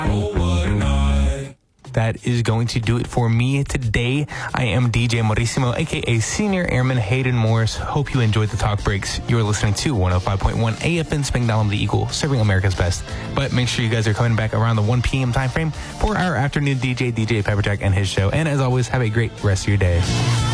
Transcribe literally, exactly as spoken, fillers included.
That is going to do it for me today. I am D J Maurissimo, aka Senior Airman Hayden Morris. Hope you enjoyed the talk breaks. You're listening to one oh five point one A F N Spangdahlem the Eagle, serving America's best. But make sure you guys are coming back around the one p.m. time frame for our afternoon D J, D J Pepperjack, and his show. And as always, have a great rest of your day.